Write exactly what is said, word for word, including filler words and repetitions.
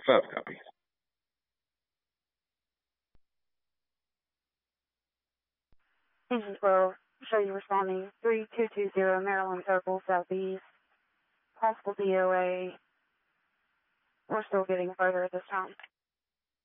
Five copy. Engine twelve, show you responding three two two zero Maryland Circle Southeast. Possible D O A. We're still getting further at this time.